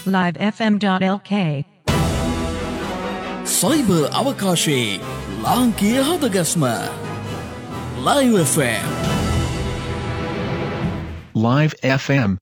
livefm.lk cyber අවකාශයේ ලාංකීය හදගස්ම Live FM. Live FM